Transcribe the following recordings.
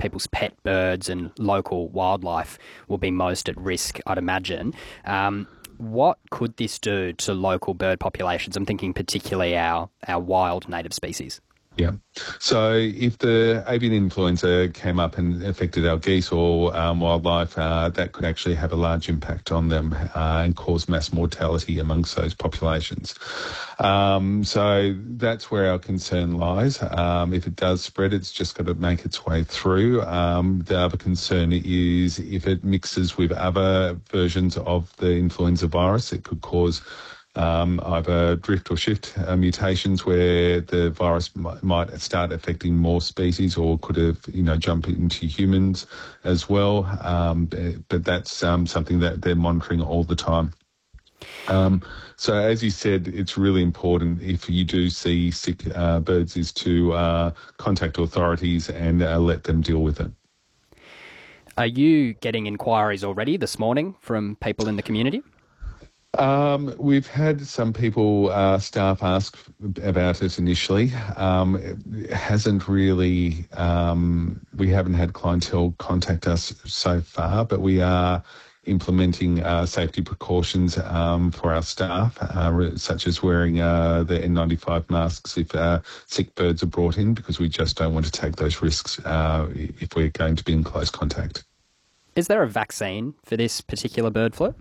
people's pet birds and local wildlife will be most at risk, I'd imagine. What could this do to local bird populations? I'm thinking particularly our wild native species. Yeah. So if the avian influenza came up and affected our geese or wildlife, that could actually have a large impact on them and cause mass mortality amongst those populations. So that's where our concern lies. If it does spread, it's just got to make its way through. The other concern is if it mixes with other versions of the influenza virus, it could cause either drift or shift mutations where the virus might start affecting more species or could have, jump into humans as well. But that's something that they're monitoring all the time. So as you said, it's really important if you do see sick birds is to contact authorities and let them deal with it. Are you getting inquiries already this morning from people in the community? We've had some people, staff ask about it initially. It hasn't really, we haven't had clientele contact us so far, but we are implementing safety precautions for our staff, such as wearing the N95 masks if sick birds are brought in, because we just don't want to take those risks if we're going to be in close contact. Is there a vaccine for this particular bird flu?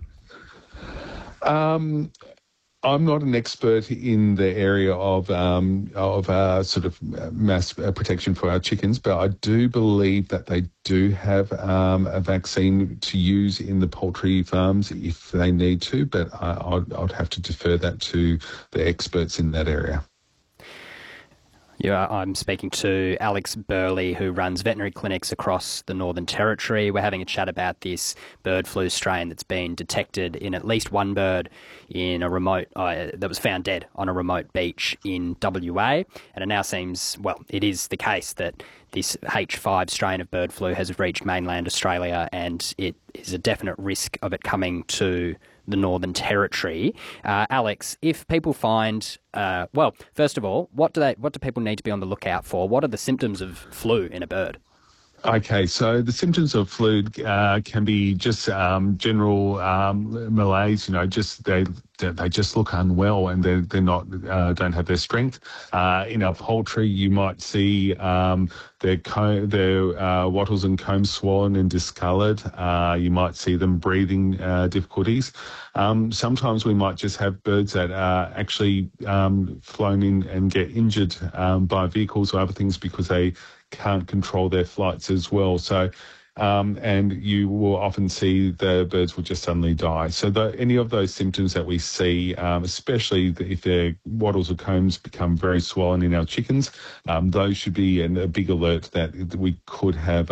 I'm not an expert in the area of sort of mass protection for our chickens, but I do believe that they do have a vaccine to use in the poultry farms if they need to, but I'd have to defer that to the experts in that area. Yeah, I'm speaking to Alex Burley, who runs veterinary clinics across the Northern Territory. We're having a chat about this bird flu strain that's been detected in at least one bird in a remote that was found dead on a remote beach in WA. And it now seems, well, it is the case that this H5 strain of bird flu has reached mainland Australia, and it is a definite risk of it coming to the Northern Territory. Alex, if people find, first of all, what do people need to be on the lookout for? What are the symptoms of flu in a bird? Okay, so the symptoms of flu can be just general malaise. Just they just look unwell and they're not don't have their strength. In our poultry, you might see their wattles and combs swollen and discoloured. You might see them breathing difficulties. Sometimes we might just have birds that are actually flown in and get injured by vehicles or other things because they can't control their flights as well. So, and you will often see the birds will just suddenly die. So any of those symptoms that we see, especially if their wattles or combs become very swollen in our chickens, those should be a big alert that we could have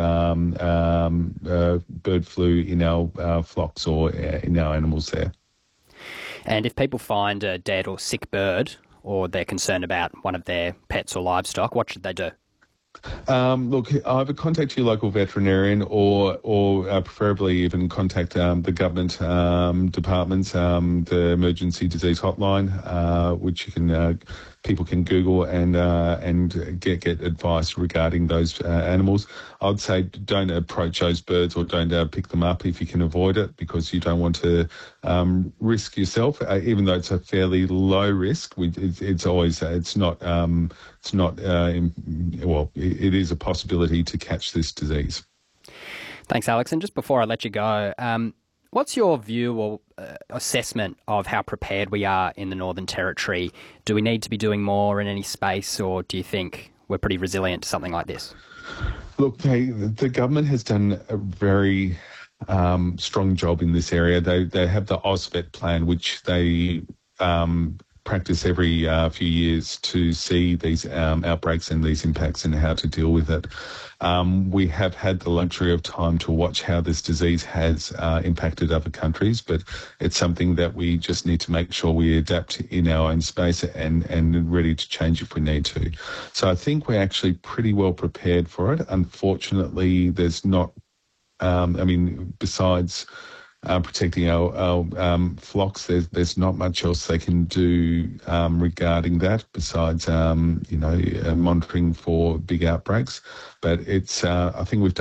bird flu in our flocks or in our animals there. And if people find a dead or sick bird, or they're concerned about one of their pets or livestock, what should they do? Look, either contact your local veterinarian or preferably even contact the government departments, the emergency disease hotline, which you can people can Google and get advice regarding those animals. I'd say don't approach those birds or don't pick them up if you can avoid it, because you don't want to risk yourself. Even though it's a fairly low risk, it's always it is a possibility to catch this disease. Thanks, Alex. And just before I let you go, what's your view or assessment of how prepared we are in the Northern Territory? Do we need to be doing more in any space, or do you think we're pretty resilient to something like this? Look, the government has done a very strong job in this area. They have the AusVet plan, which they practice every few years to see these outbreaks and these impacts and how to deal with it. We have had the luxury of time to watch how this disease has impacted other countries, but it's something that we just need to make sure we adapt in our own space and ready to change if we need to. So I think we're actually pretty well prepared for it. Unfortunately, there's not, besides protecting our flocks, there's not much else they can do regarding that besides monitoring for big outbreaks. But it's I think we've done